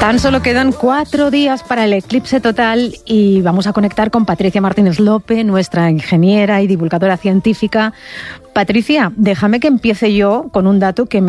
Tan solo quedan 4 días para el eclipse total y vamos a conectar con Patricia Martínez Lope, nuestra ingeniera y divulgadora científica. Patricia, déjame que empiece yo con un dato que me